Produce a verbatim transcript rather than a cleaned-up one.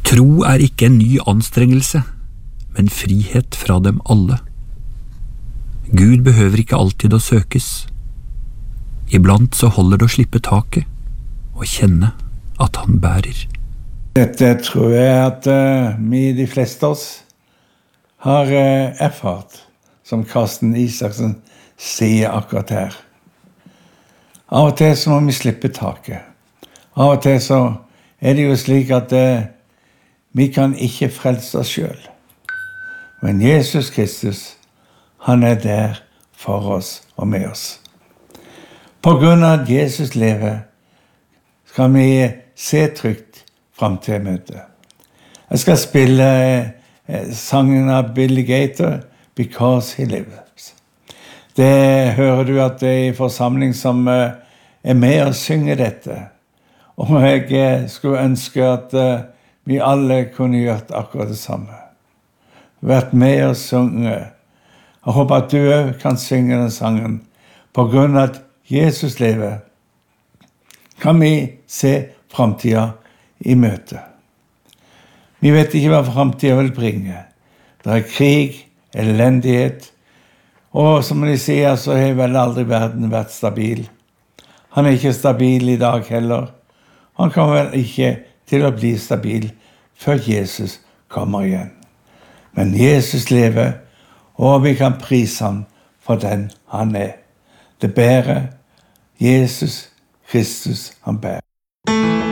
Tro er ikke en ny anstrengelse, men frihet fra dem alle. Gud behøver ikke alltid å søkes. Iblant så holder det å slippe taket og kjenne at han bærer. Dette tror jeg at uh, vi, de fleste av oss, har uh, erfart, som Karsten Isaksen sier akkurat her. Av og til så må vi slippe taket. Av og til så er det jo slik at uh, vi kan ikke frelse oss selv. Men Jesus Kristus, han er der for oss og med oss. På grunn av at Jesus lever, skal vi se trygt frem til møtet. Jeg skal spille eh, sangen av Billy Gator, Because He Lives. Det hører du at det er en forsamling som eh, er med og synger dette. Og jeg eh, skulle ønske at eh, vi alle kunne gjort akkurat det samme. Vært med og synge. Jeg håper at du også kan synge den sangen. På grunn av at Jesus lever, kan vi se fremtiden i møte. Vi vet ikke hva fremtiden vil bringe. Det er krig, elendighet, og som de sier, så har vel aldri verden vært stabil. Han er ikke stabil i dag heller. Han kommer vel ikke til å bli stabil før Jesus kommer igjen. Men Jesus lever, og vi kan prise ham for den han er. Det bærer Jesus Kristus han bærer.